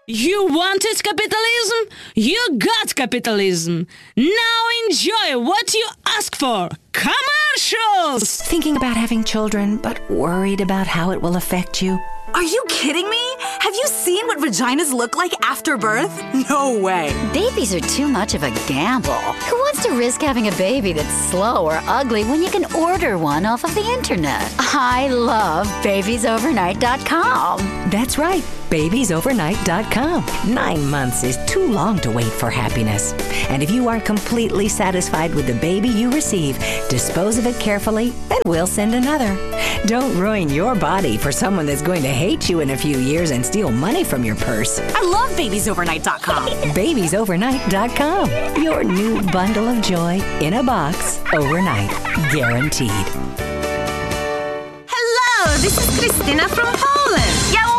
You wanted capitalism? You got capitalism. Now enjoy what you ask for. Commercials! Thinking about having children, but worried about how it will affect you? Are you kidding me? Have you seen what vaginas look like after birth? No way. Babies are too much of a gamble. Who wants to risk having a baby that's slow or ugly when you can order one off of the internet? I love babiesovernight.com. That's right, babiesovernight.com. 9 months is too long to wait for happiness. And if you aren't completely satisfied with the baby you receive, dispose of it carefully and we'll send another. Don't ruin your body for someone that's going to hate you in a few years and steal money from your purse. I love babiesovernight.com. babiesovernight.com. Your new bundle of joy in a box overnight. Guaranteed. Hello, this is Christina from Poland.